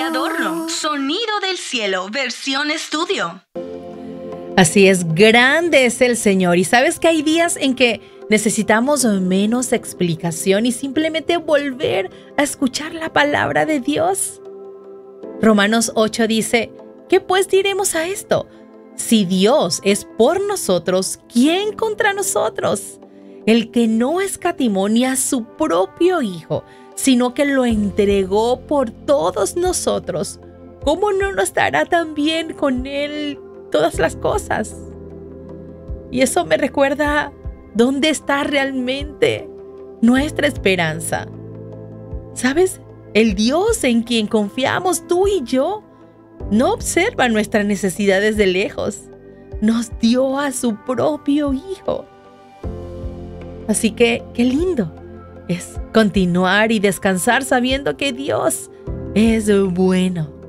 adorno. Sonido del cielo, versión estudio. Así es, grande es el Señor. Y sabes que hay días en que necesitamos menos explicación y simplemente volver a escuchar la palabra de Dios. Romanos 8 dice, ¿qué pues diremos a esto? Si Dios es por nosotros, ¿quién contra nosotros? El que no escatimó ni a su propio Hijo, sino que lo entregó por todos nosotros, ¿cómo no nos dará también con Él todas las cosas? Y eso me recuerda dónde está realmente nuestra esperanza. ¿Sabes? El Dios en quien confiamos tú y yo no observa nuestras necesidades de lejos. Nos dio a su propio Hijo. Así que, qué lindo es continuar y descansar sabiendo que Dios es bueno.